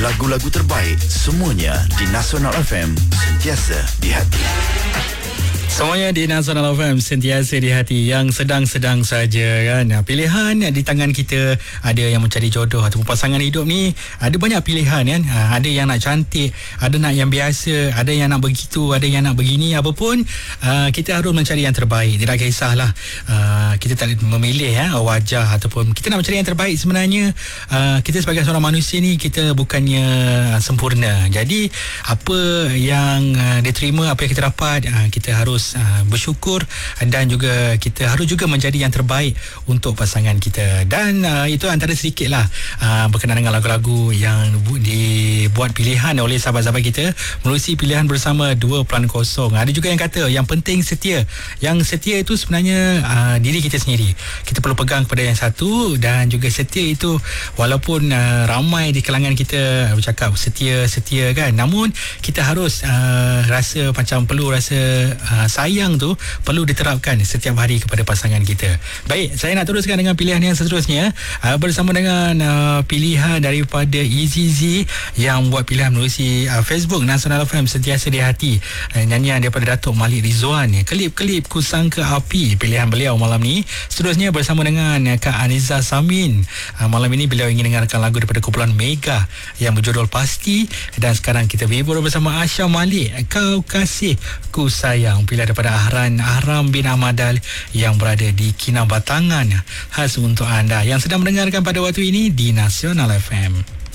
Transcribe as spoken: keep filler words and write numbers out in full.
Lagu-lagu terbaik semuanya di Nasional F M, sentiasa di hati. Semuanya di Nasional F M, sentiasa di hati. Yang sedang-sedang saja kan. Pilihan di tangan kita. Ada yang mencari jodoh ataupun pasangan hidup ni, ada banyak pilihan kan. Ada yang nak cantik, ada nak yang biasa, ada yang nak begitu, ada yang nak begini. Apapun, kita harus mencari yang terbaik. Tidak kisahlah kita tak memilih ya, wajah ataupun kita nak mencari yang terbaik. Sebenarnya kita sebagai seorang manusia ni, kita bukannya sempurna. Jadi apa yang diterima, apa yang kita dapat, kita harus Uh, bersyukur dan juga kita harus juga menjadi yang terbaik untuk pasangan kita. Dan uh, itu antara sedikit lah uh, berkenaan dengan lagu-lagu yang dibuat pilihan oleh sahabat-sahabat kita melalui pilihan bersama dua kosong. Ada juga yang kata yang penting setia. Yang setia itu sebenarnya uh, diri kita sendiri. Kita perlu pegang kepada yang satu, dan juga setia itu walaupun uh, ramai di kalangan kita bercakap setia-setia kan, namun kita harus uh, rasa macam perlu rasa uh, sayang tu perlu diterapkan setiap hari kepada pasangan kita. Baik, saya nak teruskan dengan pilihan yang seterusnya uh, bersama dengan uh, pilihan daripada Easy Z yang buat pilihan melalui uh, Facebook Nasional F M, sentiasa di hati. Uh, nyanyian daripada Datuk Malik Rizwan, klip-klip Ku Sangka Api, pilihan beliau malam ni. Seterusnya bersama dengan uh, Kak Aniza Samin. Uh, malam ini beliau ingin dengarkan lagu daripada kumpulan Mega yang berjudul Pasti. Dan sekarang kita berhibur bersama Asha Malik, Kau Kasih Ku Sayang, pilihan daripada Ahran Ahram bin Ahmadal yang berada di Kinabatangan, khas untuk anda yang sedang mendengarkan pada waktu ini di Nasional F M.